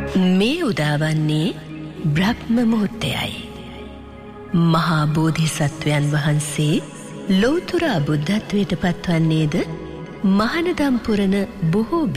මේ උදාවන්නේ බ්‍රහ්ම මුහුර්තයයි. මහා බෝධිසත්වයන් වහන්සේ ලෞතර බුද්ධත්වයට පත්වන්නේද මහණදම් පුරන බොහෝ